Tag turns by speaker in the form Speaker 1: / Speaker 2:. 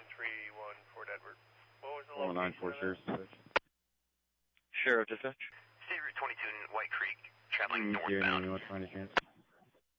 Speaker 1: 3-1 Fort Edward. What was the
Speaker 2: 409 Fort Sheriff Dispatch.
Speaker 3: Sheriff Dispatch.
Speaker 4: State Route 22 in White Creek, traveling
Speaker 2: Here,
Speaker 4: northbound.
Speaker 2: anyone by any chance?